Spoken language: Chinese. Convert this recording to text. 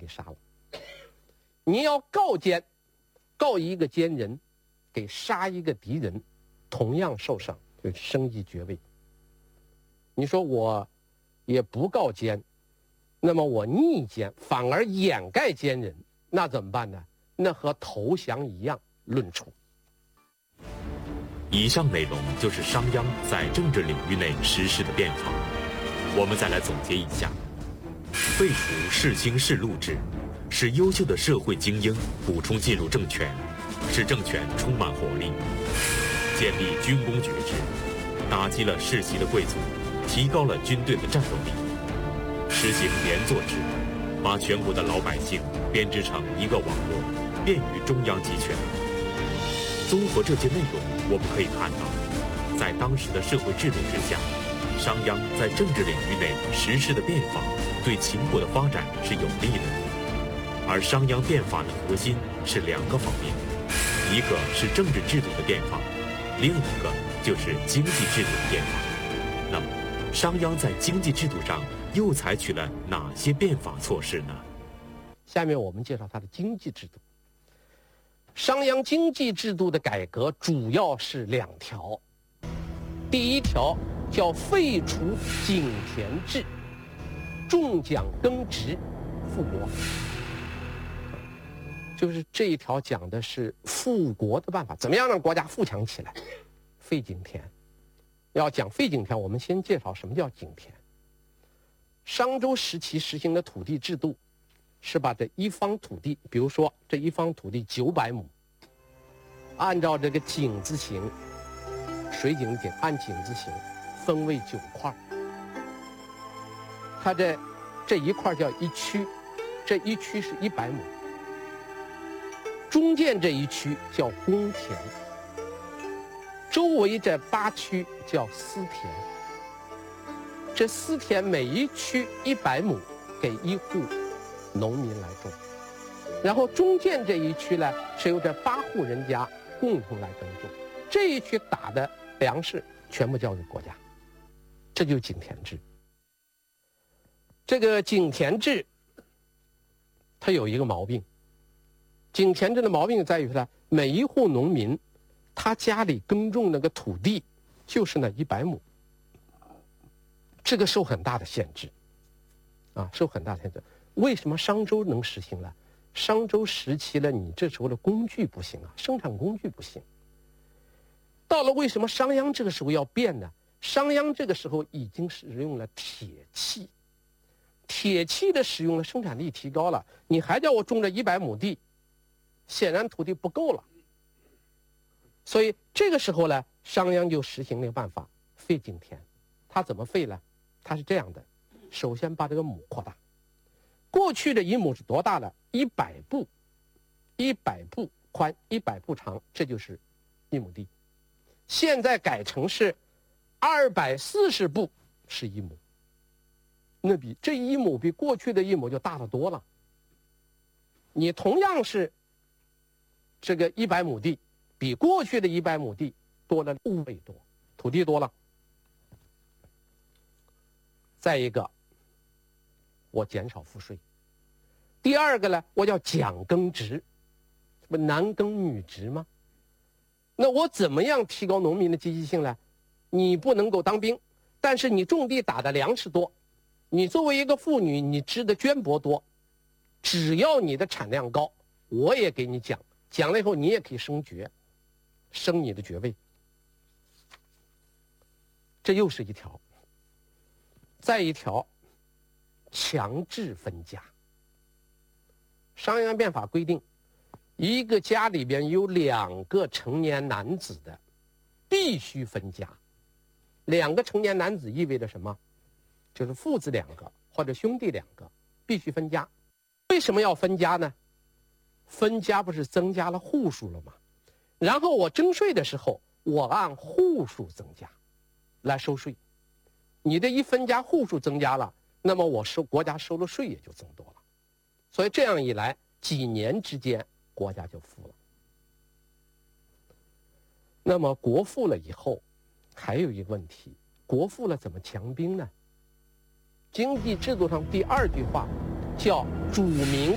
给杀了。你要告奸，告一个奸人，给杀一个敌人，同样受赏，就升一爵位。你说我也不告奸，那么我逆奸，反而掩盖奸人，那怎么办呢？那和投降一样论处。 以上内容就是商鞅在政治领域内实施的变法。我们再来总结一下：废除世卿世禄制，使优秀的社会精英补充进入政权，使政权充满活力；建立军功爵制，打击了世袭的贵族，提高了军队的战斗力；实行连坐制，把全国的老百姓编织成一个网络，便于中央集权。综合这些内容，我们可以看到，在当时的社会制度之下，商鞅在政治领域内实施的变法对秦国的发展是有利的。而商鞅变法的核心是两个方面，一个是政治制度的变法，另一个就是经济制度的变法。那么商鞅在经济制度上又采取了哪些变法措施呢？ 下面我们介绍他的经济制度。商鞅经济制度的改革主要是2条。第一条叫废除井田制，重奖耕植，富国。就是这一条讲的是富国的办法，怎么样让国家富强起来？废井田。要讲废井田，我们先介绍什么叫井田。商周时期实行的土地制度是把这一方土地，比如说这一方土地900亩，按照这个井字形，水井的井，按井字形分为9块。它这一块叫一区，这一区是100亩。中间这一区叫公田，周围这8区叫私田。这私田每一区100亩，给1户农民来种。然后中间这一区呢，是由这8户人家共同来耕种。这一区打的粮食全部交给国家，这就是井田制。这个井田制，它有一个毛病。井田制的毛病在于呢，每一户农民，他家里耕种那个土地就是那100亩，这个受很大的限制，受很大的限制。为什么商周能实行呢？商周时期了，你这时候的工具不行啊，生产工具不行。到了为什么商鞅这个时候要变呢？商鞅这个时候已经使用了铁器，铁器的使用了，生产力提高了，你还叫我种这100亩地，显然土地不够了。所以这个时候呢，商鞅就实行了一个办法，废井田。他怎么废呢？他是这样的，首先把这个亩扩大。过去的1亩是多大呢？100步，100步宽，100步长，这就是1亩地。现在改成是240步是1亩，那比这1亩比过去的1亩就大得多了。你同样是这个100亩地，比过去的100亩地多了5倍多，土地多了。再一个，我减少赋税。第二个呢，我叫奖耕植，这不男耕女织吗？那我怎么样提高农民的积极性呢？你不能够当兵，但是你种地打的粮食多，你作为一个妇女，你织的绢帛多，只要你的产量高，我也给你奖，奖了以后你也可以升爵，升你的爵位。这又是一条。再一条，强制分家。商鞅变法规定，一个家里边有2个成年男子的，必须分家。2个成年男子意味着什么？就是父子2个或者兄弟2个，必须分家。为什么要分家呢？分家不是增加了户数了吗？然后我征税的时候，我按户数增加来收税。你这一分家户数增加了，那么国家收的税也就增多了。所以这样一来，几年之间国家就富了。那么国富了以后，还有一个问题，国富了怎么强兵呢？经济制度上第2句话叫主民